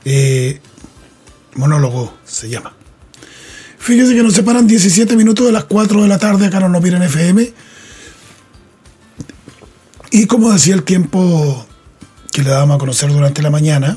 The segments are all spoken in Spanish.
Monólogo se llama. Fíjese que nos separan 17 minutos de las 4 de la tarde acá en Hornopiren FM. Y como decía, el tiempo que le damos a conocer durante la mañana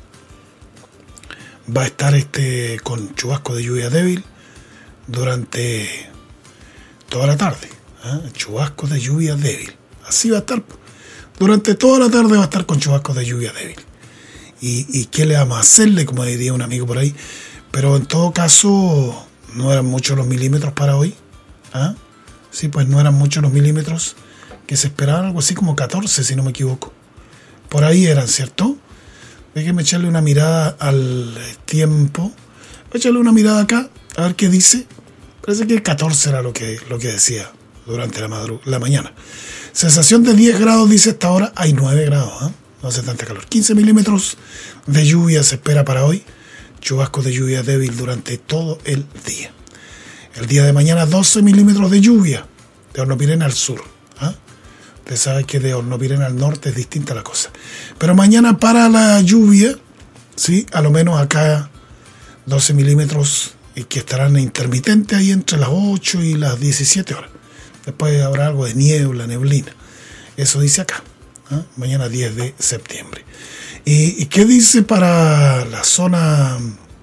va a estar con chubascos de lluvia débil durante toda la tarde. Chubascos de lluvia débil. Así va a estar. Durante toda la tarde va a estar con chubascos de lluvia débil. ¿Y qué le vamos a hacerle? Como diría un amigo por ahí. Pero en todo caso, no eran muchos los milímetros para hoy. Sí, pues no eran muchos los milímetros que se esperaban, algo así como 14, si no me equivoco. Por ahí eran, ¿cierto? Déjeme echarle una mirada al tiempo. Voy a echarle una mirada acá, a ver qué dice. Parece que 14 era lo que decía durante la mañana. Sensación de 10 grados, dice hasta ahora. Hay 9 grados, no hace tanta calor. 15 milímetros de lluvia se espera para hoy. Chubascos de lluvia débil durante todo el día. El día de mañana 12 milímetros de lluvia de Hornopiren al sur. Usted sabe que de Hornopiren al norte es distinta la cosa. Pero mañana para la lluvia, ¿sí? A lo menos acá 12 milímetros que estarán intermitentes ahí entre las 8 y las 17 horas. Después habrá algo de niebla, neblina. Eso dice acá. Mañana 10 de septiembre. ¿Y qué dice para la zona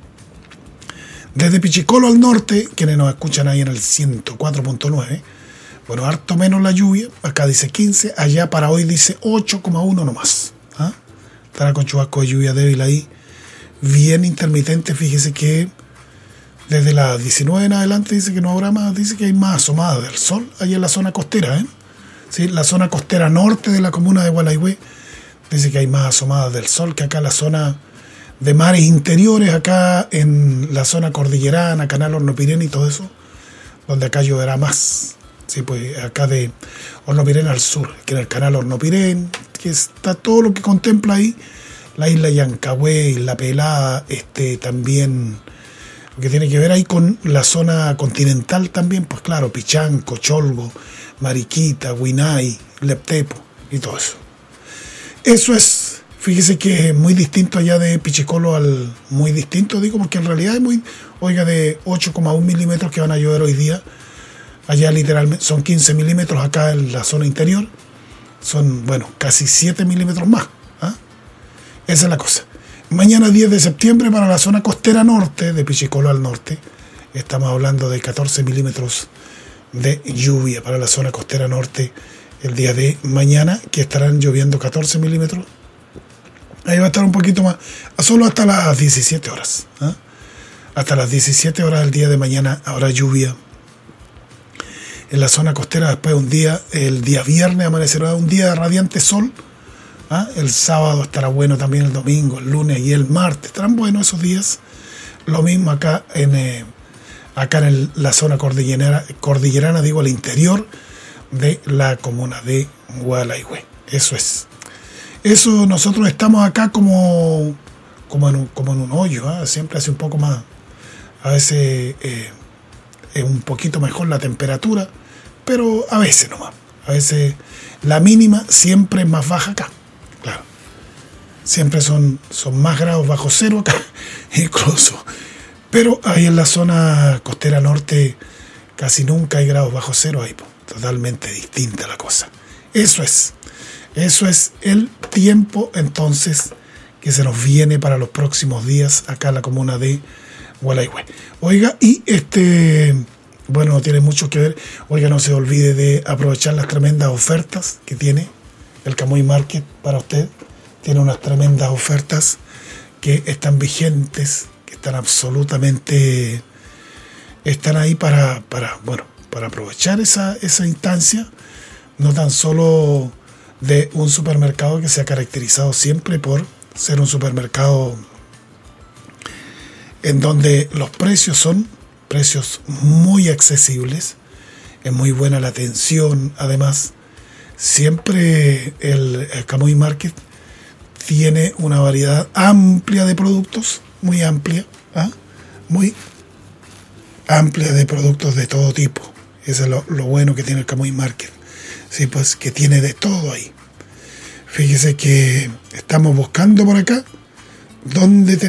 desde Pichicolo al norte? Quienes nos escuchan ahí en el 104.9. Bueno, harto menos la lluvia. Acá dice 15. Allá para hoy dice 8,1 nomás. Estará con chubasco de lluvia débil ahí. Bien intermitente. Fíjese que desde las 19 en adelante dice que no habrá más. Dice que hay más asomada del sol allá en la zona costera. ¿Sí? La zona costera norte de la comuna de Gualeguay. Dice que hay más asomadas del sol que acá en la zona de mares interiores. Acá en la zona cordillerana, Canal Hornopiren y todo eso. Donde acá lloverá más. Sí, pues acá de Hornopiren al sur, que en el canal Hornopiren, que está todo lo que contempla ahí, la isla Yancagüey, la Pelada, también lo que tiene que ver ahí con la zona continental también, pues claro, Pichanco, Cholgo, Mariquita, Huinay, Leptepo y todo eso. Eso es, fíjese que es muy distinto allá de Pichicolo al, muy distinto, digo, porque en realidad es muy, de 8,1 milímetros que van a llover hoy día. Allá literalmente son 15 milímetros, acá en la zona interior son, casi 7 milímetros más. Esa es la cosa. Mañana 10 de septiembre para la zona costera norte, de Pichicolo al norte, estamos hablando de 14 milímetros de lluvia para la zona costera norte el día de mañana, que estarán lloviendo 14 milímetros. Ahí va a estar un poquito más, solo hasta las 17 horas. Hasta las 17 horas del día de mañana habrá lluvia en la zona costera. Después el día viernes amanecerá un día de radiante sol. El sábado estará bueno, también el domingo, el lunes y el martes estarán buenos esos días. Lo mismo acá en la zona cordillerana, digo, al interior de la comuna de Gualeguay. Eso es. Eso, nosotros estamos acá como en un hoyo. Siempre hace un poco más, a veces es un poquito mejor la temperatura, pero a veces nomás. A veces la mínima siempre es más baja acá. Claro. Siempre son más grados bajo cero acá, incluso. Pero ahí en la zona costera norte casi nunca hay grados bajo cero ahí. Totalmente distinta la cosa. Eso es el tiempo entonces que se nos viene para los próximos días acá en la comuna de Gualeguay. Oiga, y no tiene mucho que ver. Oiga, no se olvide de aprovechar las tremendas ofertas que tiene el Camuy Market para usted. Tiene unas tremendas ofertas que están vigentes, que están absolutamente, están ahí para aprovechar esa instancia, no tan solo de un supermercado que se ha caracterizado siempre por ser un supermercado en donde los precios son precios muy accesibles, es muy buena la atención. Además, siempre el Camuy Market tiene una variedad amplia de productos, muy amplia de productos de todo tipo. Eso es lo bueno que tiene el Camuy Market. Sí, pues que tiene de todo ahí. Fíjese que estamos buscando por acá dónde